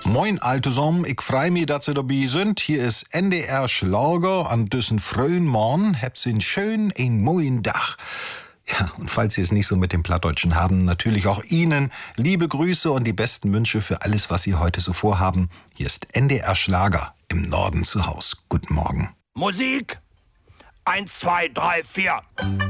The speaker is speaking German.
Moin, alte Som, ich freu mich, dass Sie dabei sind. Hier ist NDR Schlager an diesen frühen Morgen. Habt Sie einen schönen, einen moin Tag. Ja, und falls Sie es nicht so mit dem Plattdeutschen haben, natürlich auch Ihnen liebe Grüße und die besten Wünsche für alles, was Sie heute so vorhaben. Hier ist NDR Schlager im Norden zu Haus. Guten Morgen. Musik 1, 2, 3, 4.